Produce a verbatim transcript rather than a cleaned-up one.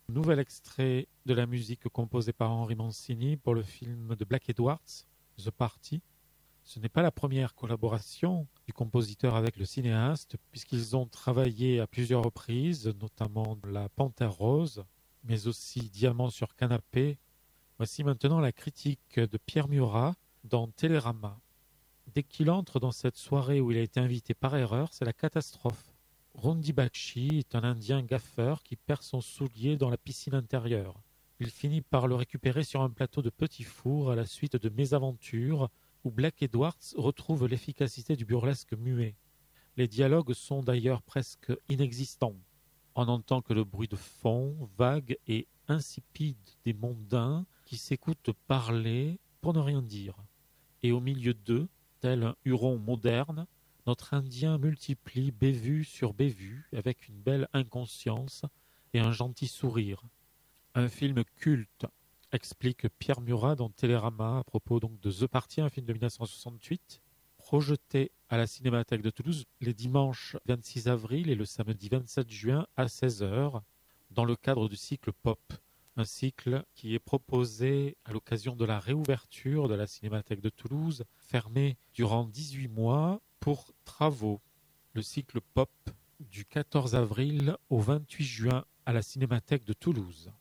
Nouvel extrait de la musique composée par Henry Mancini pour le film de Black Edwards, The Party. Ce n'est pas la première collaboration du compositeur avec le cinéaste, puisqu'ils ont travaillé à plusieurs reprises, notamment La Panthère Rose, mais aussi Diamant sur canapé. Voici maintenant la critique de Pierre Murat dans Télérama. Dès qu'il entre dans cette soirée où il a été invité par erreur, c'est la catastrophe. Rondi Bakshi est un Indien gaffeur qui perd son soulier dans la piscine intérieure. Il finit par le récupérer sur un plateau de petits fours à la suite de mésaventures où Black Edwards retrouve l'efficacité du burlesque muet. Les dialogues sont d'ailleurs presque inexistants. On n'entend que le bruit de fond, vague et insipide des mondains qui s'écoutent parler pour ne rien dire. Et au milieu d'eux, tel un Huron moderne, notre Indien multiplie bévue sur bévue avec une belle inconscience et un gentil sourire. Un film culte, explique Pierre Murat dans Télérama à propos donc de The Party, un film de mille neuf cent soixante-huit, projeté à la Cinémathèque de Toulouse les dimanches vingt-six avril et le samedi vingt-sept juin à seize heures, dans le cadre du cycle Pop, un cycle qui est proposé à l'occasion de la réouverture de la Cinémathèque de Toulouse, fermée durant dix-huit mois pour travaux. Le cycle Pop du quatorze avril au vingt-huit juin à la Cinémathèque de Toulouse.